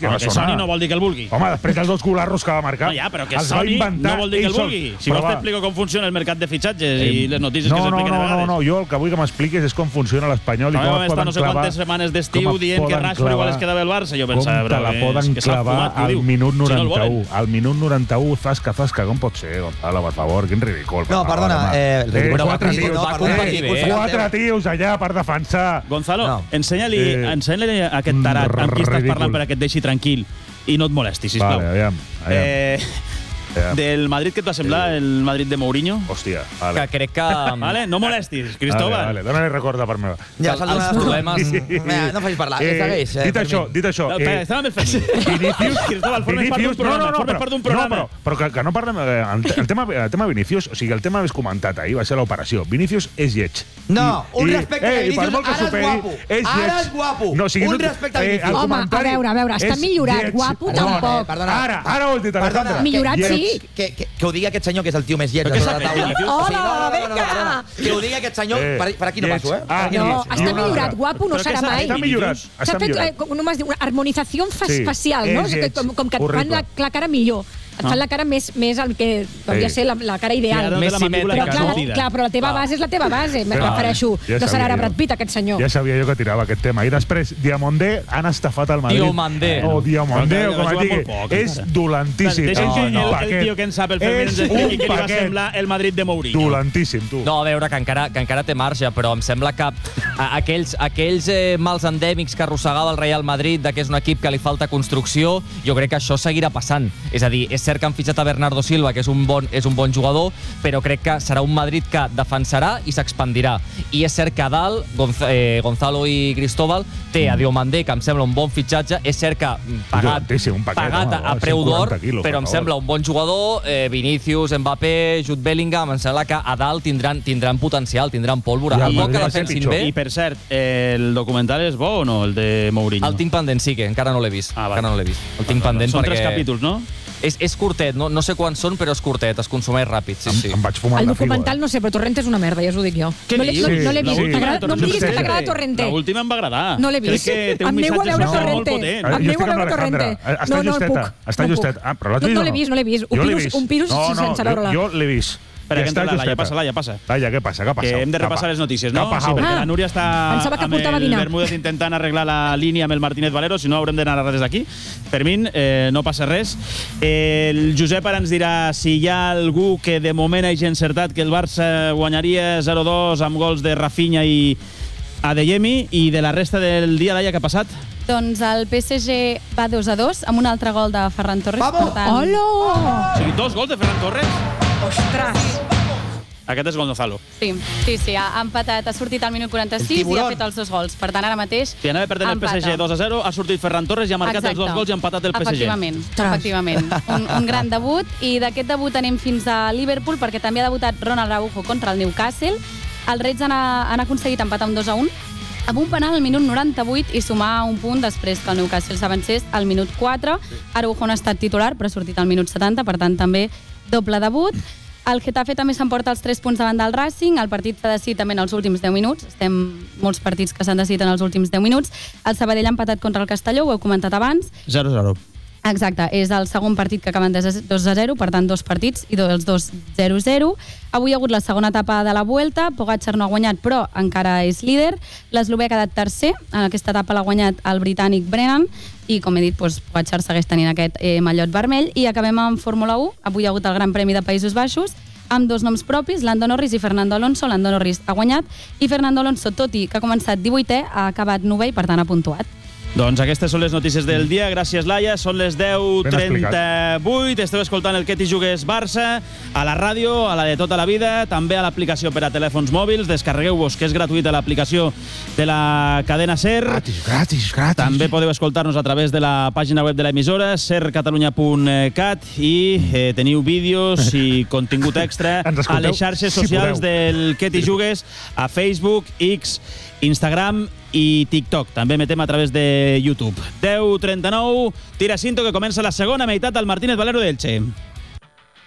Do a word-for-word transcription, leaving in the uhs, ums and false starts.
que va que sonar. soni no vol dir que el vulgui. Home, després dels dos cularros que va marcar... No, ja, però que els va soni inventar no vol dir que el ell sol. vulgui. Si Però vols va. t'explico com funciona el mercat de fitxatges Eh, i les notícies no, que s'expliquen no, a no, vegades. no, no, jo el que vull que m'expliquis és com funciona l'Espanyol i No, com vam es estar poden no sé clavar... quantes setmanes d'estiu com es dient que poden Rashford igual es clavar- quedava al Barça. Jo Com pensava, te però la que, poden és que s'ha clavar fumat, qui ho al diu? minut Si no el noranta-u. volen. Al minut noranta-u, zasca, zasca. Com pot ser, Gonzalo, per favor? Quin ridícul. No, perdona, eh, eh, però quatre va tios, no, va perdona, competir eh, bé. Quatre tios allà per defensar. Gonzalo, No. ensenya-li Eh, ensenya-li a aquest tarat amb qui estàs ridícul. parlant perquè et deixi tranquil i no et molesti, sisplau. Vale, aviam, aviam. Eh, aviam. del Madrid, què et va semblar, el Madrid de Mourinho? Hòstia, vale. Que crec que... Vale, no molestis, Vale, Cristóbal. vale, dóna-li recorda per meva. Ja s'ha Els donat problemes- Mira, no facis parlar, eh, segueix. Eh, dit això, Fermín. dit això... No, espera, estava amb el Fermín. Vinicius... Cristóbal, formes part d'un programa, formes part d'un programa. No, però, però que, que no parlem... eh, El, el, tema, el tema Vinicius, o sigui, el tema més comentat ahir va ser l'operació. Vinicius és lleig. No, un respecte eh, a i per Vinicius, molt que ara és superi, guapo. És Ara lleig. és guapo. No, o sigui, Un no- respecte a eh, Vinicius. el Home, comentari a veure, a veure, està és millorat, lleig. guapo Perdona, tampoc. Perdona. Ara, ara ho he dit, Alejandra. Millorat, Lleig. sí. Que, que, que ho digui aquest senyor, que és el tio més lleig Però de què tota s'ha la fet, taula. Vinicius? O sigui, no, no, no, Hola, no, no, perdona. Que ho digui aquest senyor, Eh, per, per aquí no lleig. passo, eh? Ah, Per aquí No, passo. està no, millorat, no. guapo no Però què serà s'ha mai. fet, Està millorat. Vinicius? Està S'ha fet millorat. eh, com només diu, una harmonització fa Sí, facial, no? és Que, lleig. com, com que et fan Horrible. la, la cara millor. Et fan la cara més, més el que hauria Sí. ser la, la cara ideal. Claro, Més de la mandíbula simètrica, Però clar, sortida. clar, però la teva base és la teva base, me Clar, refereixo. ja No serà sabia ara jo. Brad Pitt, aquest senyor. Ja sabia jo que tirava aquest tema. I després, Diamondé han estafat al Madrid. Diomandé. O Diamondé, Però o que com va es jugar digui. molt poc, És encara. dolentíssim. Deixa'm que És un el, el paquet. tio que en sap el Fermín ens És expliqui un què li va paquet. semblar el Madrid de Mourinho. Dolentíssim, tu. No, a veure, que encara, que encara té marge, però em sembla que a, aquells, aquells eh, mals endèmics que arrossegava el Real Madrid, de que és un equip que li falta construcció, jo crec que això seguirà passant. És a dir, és cert que han fitxat a Bernardo Silva, que és un bon, és un bon jugador, però crec que serà un Madrid que defensarà i s'expandirà. I és cert que a dalt, Gonz eh, Gonzalo i Cristóbal té a Diomandé, que em sembla un bon fitxatge. És cert que pagat, Dolentíssim, un paquet, pagat home, a, a cent preu d'or, quaranta quilos, però per em favor. sembla un bon jugador. Eh, Vinicius, Mbappé, Jude Bellingham, em sembla que a dalt tindran, tindran potencial, tindran pólvora. I el El poc Madrid que va ser defensin pitjor. bé... I per cert, el documental és bo o no, el de Mourinho? El tinc pendent, sí, que encara no l'he vist. Ah, vale. encara no l'he vist. El tinc pendent Són perquè... tres capítols, no? És, és curtet, no, no sé quants són, però és curtet, es consumeix ràpid, sí, sí. Em, em vaig fumar El la figo, documental, eh? no sé, però Torrente és una merda, ja us ho dic jo. Què No l'he dius? no, no l'he Sí, vist. sí. T'agrada- No em diguis que Sí. t'agrada Torrente. L'última em va agradar. No l'he Crec vist. que té un Em nego a missatge veure social molt Torrente. potent. Em Jo nego estic a amb veure l'Alejandra. Torrente. Està No, no justeta. puc. Està No puc. justeta. Ah, però l'has No, vist no o l'he vist, no l'he vist. Ho Jo l'he piros- vist. un piros no, sense no, veure-la. Jo, jo l'he vist. Espera, que I està entra la Laia, justeta. passa, Laia, passa. Laia, què passa? Què passa? Que hem de Cap repassar a- les notícies, cap no? a Sí, Jau. perquè Ah. la Núria està Pensava que amb portava el dinar. Bermúdez intentant arreglar la línia amb el Martínez Valero, si no haurem d'anar a res d'aquí. Fermín, eh, no passa res. El Josep ara ens dirà si hi ha algú que de moment hagi encertat que el Barça guanyaria zero dos amb gols de Rafinha i Adeyemi, i de la resta del dia, Laia, què ha passat? Doncs el P S G va dos a dos amb un altre gol de Ferran Torres. Vamos! Per tant, Hola! O sigui, dos gols de Ferran Torres? Ostres! Aquest és Gonzalo. Sí, sí, sí, ha empatat, ha sortit al minut quaranta-sis El i tiburón. ha fet els dos gols. Per tant, ara mateix Si anava perdent el P S G empata. dos a zero, ha sortit Ferran Torres i ha marcat els dos gols i ha empatat el P S G. Efectivament, Ostres. efectivament. Un, un gran debut, i d'aquest debut anem fins a Liverpool, perquè també ha debutat Ronald Araujo contra el Newcastle. Els Reds han, han aconseguit empatar un dos a un amb un penal al minut noranta-vuit i sumar un punt després que el Newcastle s'avancés al minut quatre. Araujo no ha estat titular, però ha sortit al minut setanta, per tant també doble debut. El Getafe també s'emporta els tres punts davant del Racing. El partit s'ha decidit també en els últims deu minuts. Estem molts partits que s'han decidit en els últims deu minuts. El Sabadell ha empatat contra el Castelló, ho heu comentat abans. zero a zero. Exacte, és el segon partit que acaben dos a zero, per tant, dos partits i els dos zero a zero. Avui hi ha hagut la segona etapa de la Vuelta, Pogačar no ha guanyat, però encara és líder. L'eslovè ha quedat tercer, en aquesta etapa l'ha guanyat el britànic Brennan, i com he dit, doncs, Pogačar segueix tenint aquest eh, mallot vermell. I acabem amb Fórmula u. Avui hi ha hagut el Gran Premi de Països Baixos, amb dos noms propis, Lando Norris i Fernando Alonso. Lando Norris ha guanyat, i Fernando Alonso, tot i que ha començat divuitè, ha acabat novè i, per tant, ha puntuat. Doncs aquestes són les notícies del dia. Gràcies, Laia. Són les deu trenta-vuit. Esteu escoltant el Que t'hi jugues Barça a la ràdio, a la de tota la vida, també a l'aplicació per a telèfons mòbils. Descarregueu-vos, que és gratuïta, l'aplicació de la cadena SER. Gratis, gratis, gratis. També podeu escoltar-nos a través de la pàgina web de l'emissora, ser catalunya punt cat, i eh, teniu vídeos i contingut extra Ens a escolteu, les xarxes si socials podeu. del Que t'hi jugues, a Facebook, X, Instagram i TikTok. També emetem a través de YouTube. deu trenta-nou, tira cinto, que comença la segona meitat del Martínez Valero d'Elche.